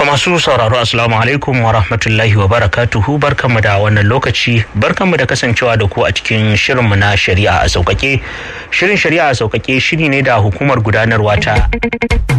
Masu sauraro assalamu alaikum wa rahmatullahi wa barakatuhu, barkanmu da wannan lokaci, barkanmu da kasancewa da ku a cikin shirinmu na shari'a a sauƙaƙe. Shirin shari'a a sauƙaƙe shiri ne da hukumar gudanarwa ta